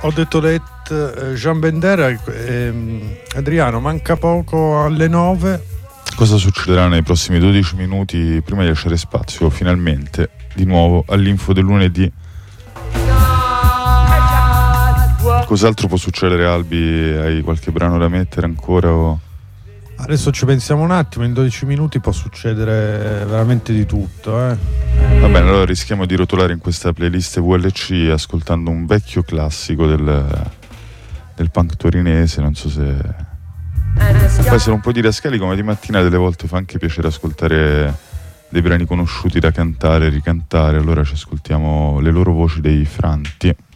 Ho detto Jean Bendera. Adriano, manca poco alle 9. Cosa succederà nei prossimi 12 minuti prima di lasciare spazio finalmente di nuovo all'info del lunedì? Cos'altro può succedere, Albi? Hai qualche brano da mettere ancora? Adesso ci pensiamo un attimo, in 12 minuti può succedere veramente di tutto. Va bene, allora rischiamo di rotolare in questa playlist VLC ascoltando un vecchio classico del punk torinese, non so se... Poi sono un po' didascali, come di mattina delle volte fa anche piacere ascoltare dei brani conosciuti da cantare, ricantare, allora ci ascoltiamo le loro voci dei Franti.